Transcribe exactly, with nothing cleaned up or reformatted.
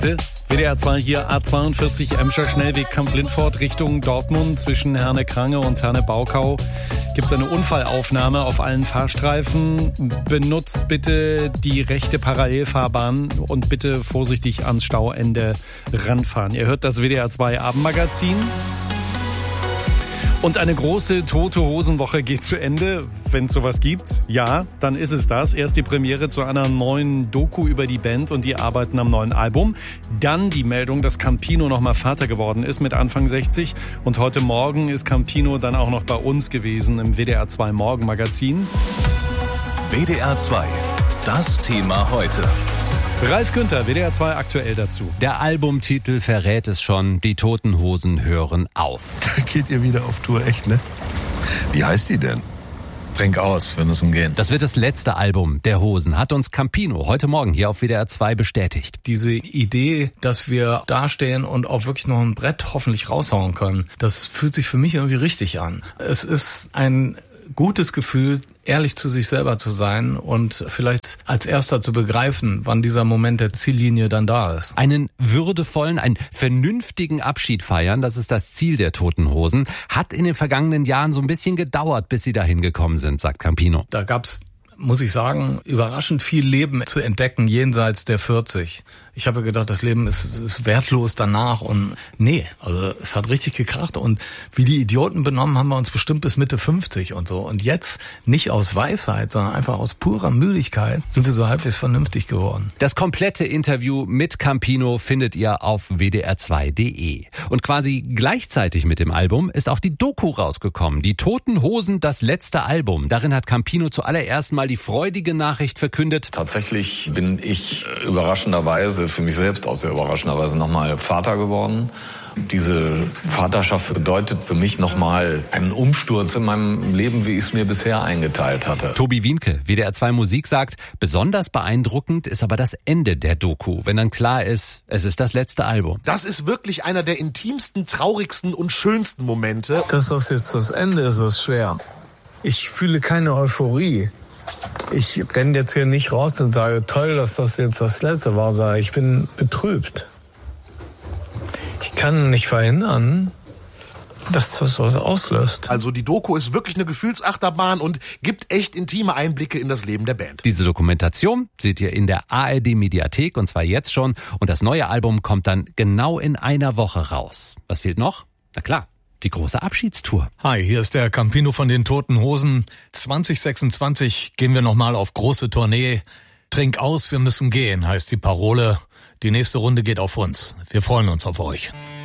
W D R zwei hier, A zweiundvierzig Emscher Schnellweg Kamp-Lintfort Richtung Dortmund. Zwischen Herne-Krange und Herne-Baukau gibt es eine Unfallaufnahme auf allen Fahrstreifen. Benutzt bitte die rechte Parallelfahrbahn und bitte vorsichtig ans Stauende ranfahren. Ihr hört das W D R zwei Abendmagazin. Und eine große Tote-Hosen-Woche geht zu Ende, wenn es sowas gibt. Ja, dann ist es das. Erst die Premiere zu einer neuen Doku über die Band und die Arbeiten am neuen Album. Dann die Meldung, dass Campino noch mal Vater geworden ist mit Anfang sechzig. Und heute Morgen ist Campino dann auch noch bei uns gewesen im W D R zwei Morgenmagazin. W D R zwei, das Thema heute. Ralf Günther, W D R zwei aktuell dazu. Der Albumtitel verrät es schon, die Toten Hosen hören auf. Da geht ihr wieder auf Tour, echt, ne? Wie heißt die denn? Trink aus, wir müssen gehen. Das wird das letzte Album der Hosen, hat uns Campino heute Morgen hier auf W D R zwei bestätigt. Diese Idee, dass wir dastehen und auch wirklich noch ein Brett hoffentlich raushauen können, das fühlt sich für mich irgendwie richtig an. Es ist ein gutes Gefühl, ehrlich zu sich selber zu sein und vielleicht als Erster zu begreifen, wann dieser Moment der Ziellinie dann da ist. Einen würdevollen, einen vernünftigen Abschied feiern, das ist das Ziel der Toten Hosen, hat in den vergangenen Jahren so ein bisschen gedauert, bis sie dahin gekommen sind, sagt Campino. Da gab's, muss ich sagen, überraschend viel Leben zu entdecken jenseits der vierzig. Ich habe gedacht, das Leben ist, ist wertlos danach und nee, also es hat richtig gekracht und wie die Idioten benommen haben wir uns bestimmt bis Mitte fünfzig und so. Und jetzt nicht aus Weisheit, sondern einfach aus purer Müdigkeit sind wir so halbwegs vernünftig geworden. Das komplette Interview mit Campino findet ihr auf w d r zwei punkt d e. Und quasi gleichzeitig mit dem Album ist auch die Doku rausgekommen. Die Toten Hosen, das letzte Album. Darin hat Campino zuallererst mal die freudige Nachricht verkündet. Tatsächlich bin ich überraschenderweise, für mich selbst auch sehr überraschenderweise, nochmal Vater geworden. Diese Vaterschaft bedeutet für mich nochmal einen Umsturz in meinem Leben, wie ich es mir bisher eingeteilt hatte. Tobi Wienke, W D R zwei Musik, sagt, besonders beeindruckend ist aber das Ende der Doku, wenn dann klar ist, es ist das letzte Album. Das ist wirklich einer der intimsten, traurigsten und schönsten Momente. Dass das jetzt das Ende ist, ist schwer. Ich fühle keine Euphorie. Ich renne jetzt hier nicht raus und sage, toll, dass das jetzt das letzte war, sondern ich bin betrübt. Ich kann nicht verhindern, dass das was auslöst. Also die Doku ist wirklich eine Gefühlsachterbahn und gibt echt intime Einblicke in das Leben der Band. Diese Dokumentation seht ihr in der A R D-Mediathek und zwar jetzt schon. Und das neue Album kommt dann genau in einer Woche raus. Was fehlt noch? Na klar. Die große Abschiedstour. Hi, hier ist der Campino von den Toten Hosen. zwanzig sechsundzwanzig gehen wir nochmal auf große Tournee. Trink aus, wir müssen gehen, heißt die Parole. Die nächste Runde geht auf uns. Wir freuen uns auf euch.